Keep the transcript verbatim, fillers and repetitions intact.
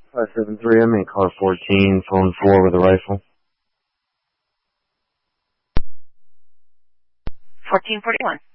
five seven three, I'm in car fourteen, phone four with a rifle. fourteen forty-one.